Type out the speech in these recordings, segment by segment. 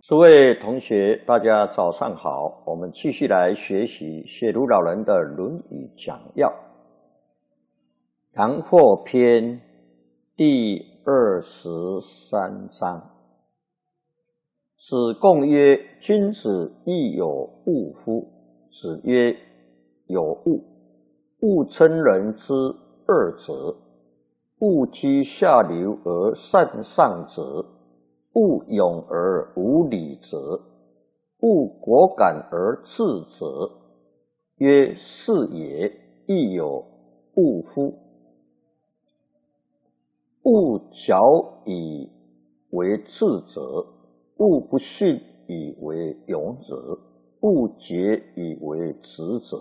诸位同学，大家早上好。我们继续来学习写鲁老人的《论语》讲要，阳货篇第23章。子贡曰：“君子亦有恶夫。”子曰：“有恶，恶称人之恶者，恶居下流而善上者，恶勇而无礼者，恶果敢而智者，曰：是也，亦有恶夫。恶矫以为智者，恶不逊以为勇者，恶节以为直者。”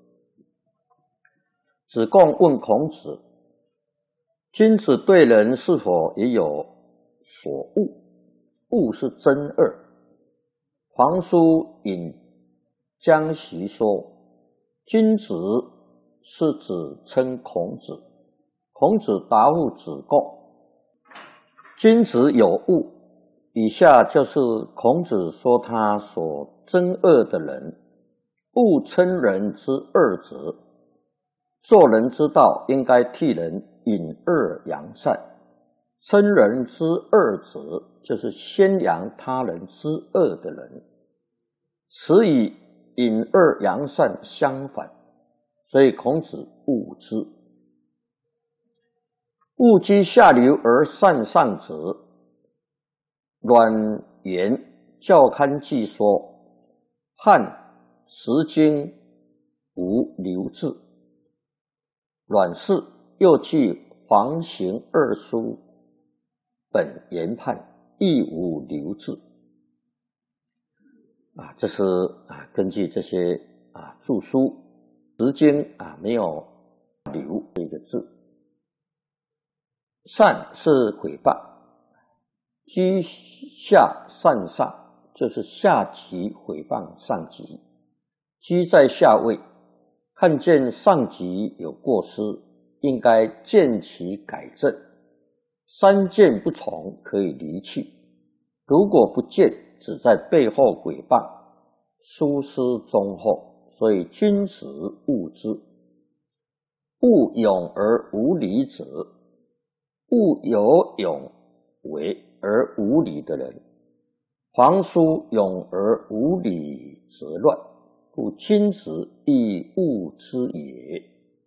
子贡问孔子：君子对人是否也有所恶？恶是真恶。皇叔引江习说：“君子是指称孔子。”孔子答复子贡：“君子有恶。”以下就是孔子说他所憎恶的人。恶称人之恶者，做人之道应该替人引恶扬善。称人之恶者，就是宣扬他人之恶的人，此与引恶扬善相反，所以孔子恶之。恶居下流而善上者，阮元教刊记说：“汉时经无流志。”阮氏又记黄行二书本研判，亦无流志。这是根据这些著书，时经没有流这个字。善是诽谤，居下善上，就是下级诽谤上级，居在下位，看见上级有过失，应该见其改正。三谏不从，可以离去；如果不见，只在背后诽谤，疏失忠厚，所以君子恶之。恶勇而无礼者，恶有勇为而无礼的人。皇叔勇而无礼则乱，故君子亦恶之也。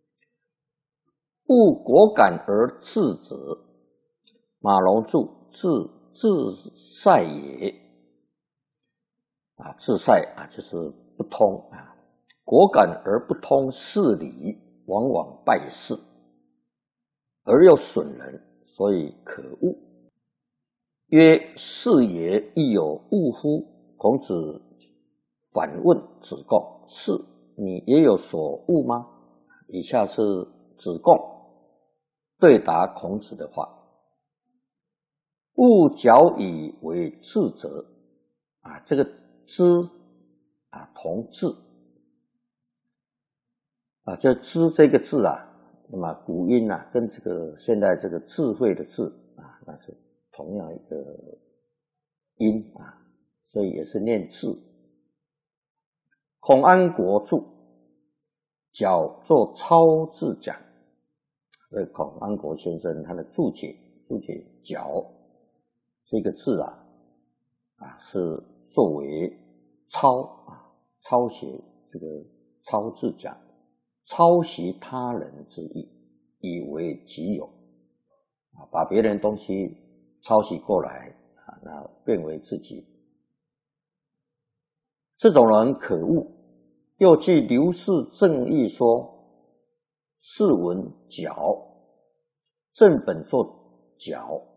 恶果敢而智者，马龙注：自塞也。自塞就是不通果敢而不通事理，往往败事，而又损人，所以可恶。曰：是也，亦有恶夫。孔子反问子贡：是，你也有所恶吗？以下是子贡对答孔子的话。恶矫以为智者，这个知同智这知这个字那么古音跟这个现在这个智慧的智那是同样一个音所以也是念智。孔安国注：矫作超字讲。所以孔安国先生他的注解矫这个字是作为抄写这个抄字讲，抄袭他人之意，以为己有把别人东西抄袭过来那变为自己。这种人可恶。又据刘氏正义说：“是文矫，正本作矫，